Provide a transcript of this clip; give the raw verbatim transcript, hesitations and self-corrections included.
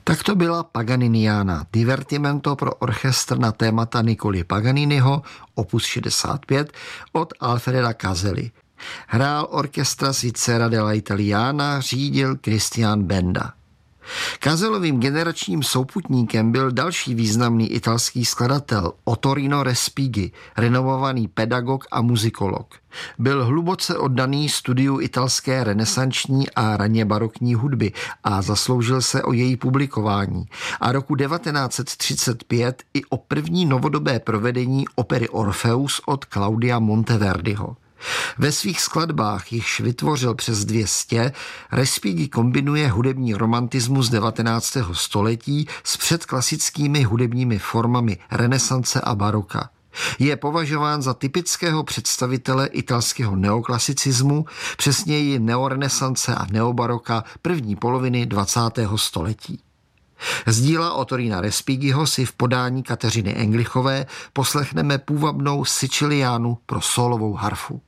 Tak to byla Paganiniana, divertimento pro orchestr na témata Niccoly Paganiniho, opus šedesát pět, od Alfreda Caselli. Hrál orchestra Svizzera della Italiana, řídil Christian Benda. Casellovým generačním souputníkem byl další významný italský skladatel Ottorino Respighi, renomovaný pedagog a muzikolog. Byl hluboce oddaný studiu italské renesanční a raně barokní hudby a zasloužil se o její publikování. A roku devatenáct set třicet pět i o první novodobé provedení opery Orfeus od Claudia Monteverdiho. Ve svých skladbách, jichž vytvořil přes dvě stě, Respighi kombinuje hudební romantismus devatenáctého století s předklasickými hudebními formami renesance a baroka. Je považován za typického představitele italského neoklasicismu, přesněji neorenesance a neobaroka první poloviny dvacátého století. Z díla Ottorina Respighiho si v podání Kateřiny Englichové poslechneme půvabnou Siciliánu pro sólovou harfu.